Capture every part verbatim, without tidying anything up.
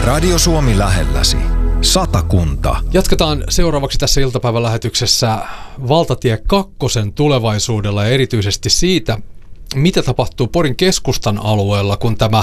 Radio Suomi lähelläsi. Satakunta. Jatketaan seuraavaksi tässä iltapäivän lähetyksessä Valtatie kakkosen tulevaisuudella ja erityisesti siitä, mitä tapahtuu Porin keskustan alueella, kun tämä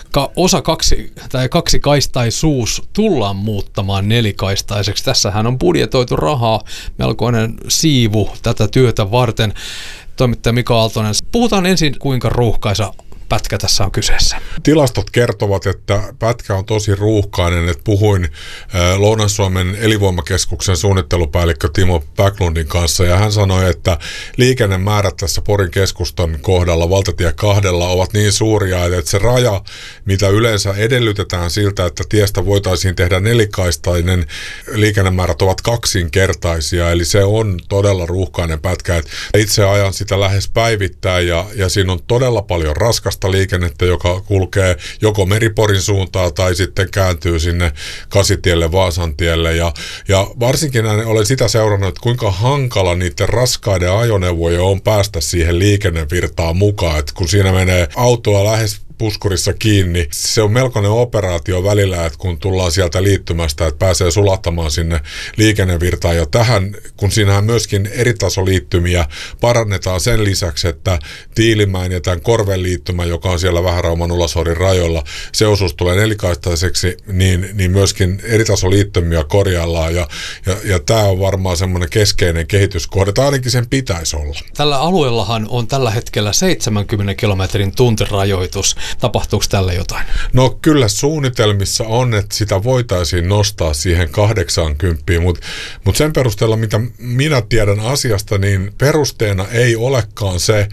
osa kaksi, tai kaksikaistaisuus tullaan muuttamaan nelikaistaiseksi. Tässähän on budjetoitu rahaa, melkoinen siivu tätä työtä varten. Toimittaja Mika Aaltonen, puhutaan ensin, kuinka ruuhkaisa pätkä tässä on kyseessä. Tilastot kertovat, että pätkä on tosi ruuhkainen. Että puhuin Lounais-Suomen elinvoimakeskuksen suunnittelupäällikkö Timo Backlundin kanssa ja hän sanoi, että liikennemäärät tässä Porin keskustan kohdalla valtatie kahdella ovat niin suuria, että se raja, mitä yleensä edellytetään siltä, että tiestä voitaisiin tehdä nelikaistainen, liikennemäärät ovat kaksinkertaisia, eli se on todella ruuhkainen pätkä. Itse ajan sitä lähes päivittäin ja, ja siinä on todella paljon raskasta liikennettä, joka kulkee joko Meriporin suuntaan tai sitten kääntyy sinne Kasitielle, Vaasantielle. Ja, ja varsinkin olen sitä seurannut, että kuinka hankala niiden raskaiden ajoneuvojen on päästä siihen liikennevirtaan mukaan. Että kun siinä menee autoa lähes puskurissa kiinni. Se on melkoinen operaatio välillä, että kun tullaan sieltä liittymästä, että pääsee sulattamaan sinne liikennevirtaan. Ja tähän, kun siinähän myöskin eritasoliittymiä parannetaan sen lisäksi, että Tiilimäen ja tämän Korven liittymä, joka on siellä Vähärauman Ulasoorin rajoilla, se osuus tulee nelikaistaiseksi, niin, niin myöskin eritasoliittymiä korjaillaan. Ja, ja, ja tämä on varmaan semmoinen keskeinen kehityskohde, tai ainakin sen pitäisi olla. Tällä alueellahan on tällä hetkellä seitsemänkymmenen kilometrin tuntirajoitus. Tapahtuuko tälle jotain? No kyllä suunnitelmissa on, että sitä voitaisiin nostaa siihen kahdeksankymmentä, mutta mut sen perusteella, mitä minä tiedän asiasta, niin perusteena ei olekaan se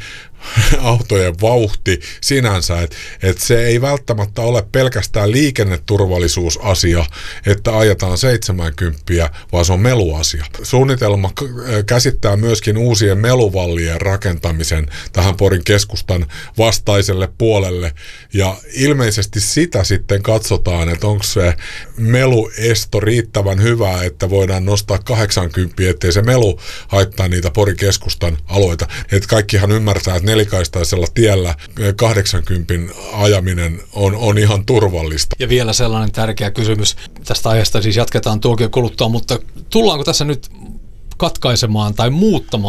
autojen vauhti sinänsä, että et se ei välttämättä ole pelkästään liikenneturvallisuusasia, että ajetaan seitsemänkymmentä, vaan se on meluasia. Suunnitelma käsittää myöskin uusien meluvallien rakentamisen tähän Porin keskustan vastaiselle puolelle, ja ilmeisesti sitä sitten katsotaan, että onko se meluesto riittävän hyvä, että voidaan nostaa kahdeksankymmentä, ettei se melu haittaa niitä Porin keskustan alueita. Että kaikkihan ymmärtää, että nelikaistaisella tiellä kahdeksankymmentä ajaminen on, on ihan turvallista. Ja vielä sellainen tärkeä kysymys. Tästä aiheesta siis jatketaan tuokin kuluttua, mutta tullaanko tässä nyt katkaisemaan tai muuttamaan